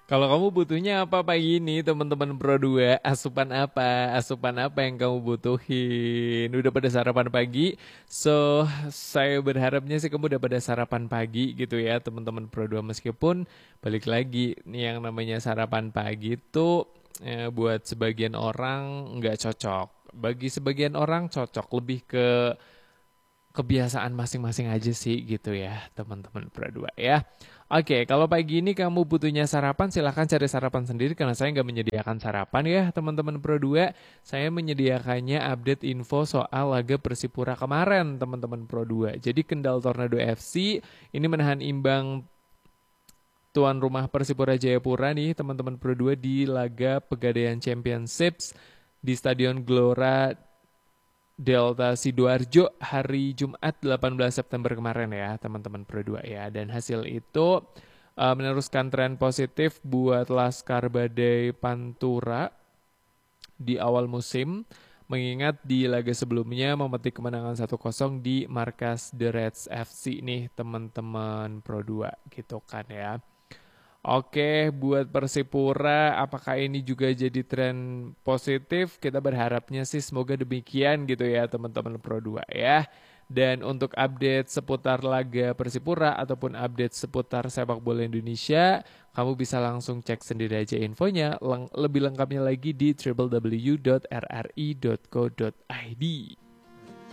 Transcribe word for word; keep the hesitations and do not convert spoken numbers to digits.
Kalau kamu butuhnya apa pagi ini teman-teman Pro dua? Asupan apa? Asupan apa yang kamu butuhin? Udah pada sarapan pagi? So, saya berharapnya sih kamu udah pada sarapan pagi gitu ya teman-teman Pro dua. Meskipun balik lagi nih yang namanya sarapan pagi itu eh, buat sebagian orang nggak cocok. Bagi sebagian orang cocok, lebih ke kebiasaan masing-masing aja sih gitu ya teman-teman Pro dua ya. Oke, kalau pagi ini kamu butuhnya sarapan, silahkan cari sarapan sendiri karena saya nggak menyediakan sarapan ya teman-teman Pro dua. Saya menyediakannya update info soal laga Persipura kemarin teman-teman Pro dua. Jadi Kendal Tornado F C ini menahan imbang tuan rumah Persipura Jayapura nih teman-teman Pro dua di laga Pegadaian Championships di Stadion Gelora Delta Sidoarjo hari Jumat delapan belas September kemarin ya teman-teman Pro dua ya. Dan hasil itu uh, meneruskan tren positif buat Laskar Badai Pantura di awal musim. Mengingat di laga sebelumnya memetik kemenangan satu kosong di markas The Reds F C nih teman-teman Pro dua gitu kan ya. Oke, buat Persipura, apakah ini juga jadi tren positif? Kita berharapnya sih semoga demikian gitu ya teman-teman Pro dua ya. Dan untuk update seputar laga Persipura ataupun update seputar sepak bola Indonesia, kamu bisa langsung cek sendiri aja infonya. Leng- lebih lengkapnya lagi di w w w dot r r i dot co dot i d.